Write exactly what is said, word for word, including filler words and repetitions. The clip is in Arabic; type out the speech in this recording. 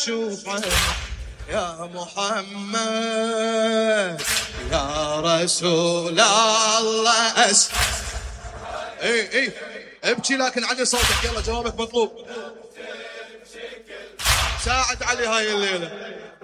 تشوف عيني يا محمد يا رسول الله أس اي اي ابكي لكن علي صوتك. يلا جوابك مطلوب. ساعد علي هاي الليلة.